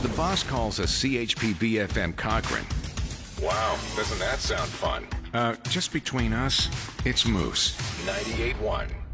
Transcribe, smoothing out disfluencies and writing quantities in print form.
The boss calls us CHP BFM Cochrane. Wow, doesn't that sound fun? Just between us, it's Moose. 98.1.